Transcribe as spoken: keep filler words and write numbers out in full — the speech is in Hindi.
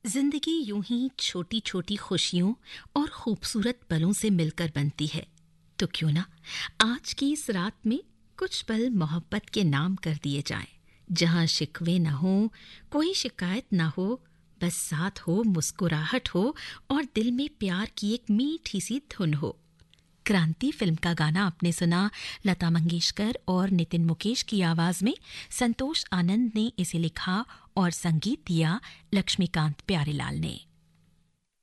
जिंदगी यूं ही छोटी छोटी खुशियों और खूबसूरत पलों से मिलकर बनती है। तो क्यों ना आज की इस रात में कुछ पल मोहब्बत के नाम कर दिए जाएं, जहां शिकवे ना हो, कोई शिकायत ना हो, बस साथ हो, मुस्कुराहट हो और दिल में प्यार की एक मीठी सी धुन हो। क्रांति फिल्म का गाना आपने सुना लता मंगेशकर और नितिन मुकेश की आवाज में। संतोष आनंद ने इसे लिखा और संगीत दिया लक्ष्मीकांत प्यारेलाल ने।